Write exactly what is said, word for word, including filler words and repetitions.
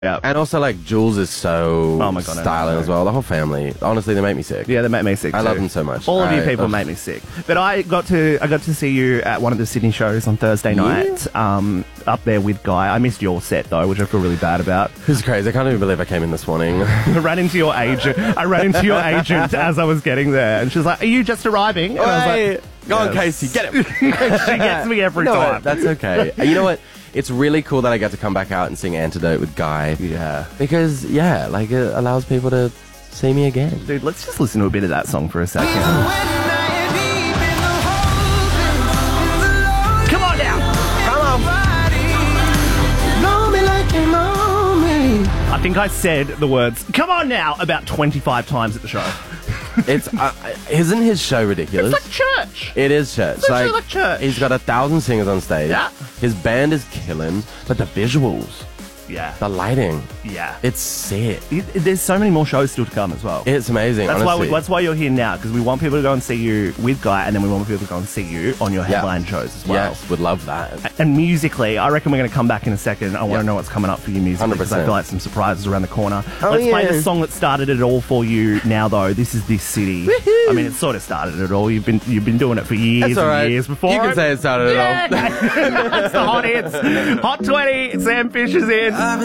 Yeah. And also, like, Jules is so Oh my God, I styling know. as well. The whole family. Honestly, they make me sick. Yeah, they make me sick. I too. love them so much. All of you I- people ugh. make me sick. But I got to I got to see you at one of the Sydney shows on Thursday night. Um, up there with Guy. I missed your set though, which I feel really bad about. It's crazy. I can't even believe I came in this morning. I ran into your agent. I ran into your agent as I was getting there, and she's like, "Are you just arriving?" And I was Hey, like, go on, "Yes." Casey. Get him. She gets me every No, time. that's okay. You know what? It's really cool that I get to come back out and sing Antidote with Guy. Yeah. Because, yeah, like, it allows people to see me again. Dude, let's just listen to a bit of that song for a second. Come on now. Come on. Know me like you know me. I think I said the words "come on now" about twenty-five times at the show. It's, uh, isn't his show ridiculous? It's like church. It is church. It's literally like church. He's got a thousand singers on stage. Yeah. His band is killing, but the visuals, Yeah. the lighting, Yeah. it's sick. It- it- there's so many more shows still to come as well. It's amazing, That's why, honestly. we, that's why you're here now, because we want people to go and see you with Guy, and then we want people to go and see you on your Yeah. headline shows as well. Yes, would love that. And musically, I reckon we're going to come back in a second. I want Yeah. to know what's coming up for you musically, because I one hundred percent. feel like some surprises around the corner. Oh, Let's play yeah. the song that started it all for you now, though. This is This City. I mean, it sort of started it all. You've been you've been doing it for years That's all and right. years before. You can say it started it all. Yeah, okay. That's the hot hits. Hot twenty. Sam Fisher's in.